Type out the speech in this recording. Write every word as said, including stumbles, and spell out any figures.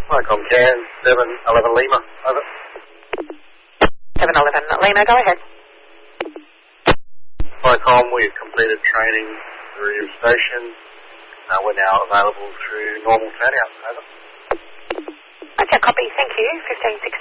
Micom Can, seven eleven Lima, over. seven eleven Lima, go ahead. Micom, we've completed training through your station. Uh, we're now available through normal turnout, over. Okay, copy, thank you. fifteen six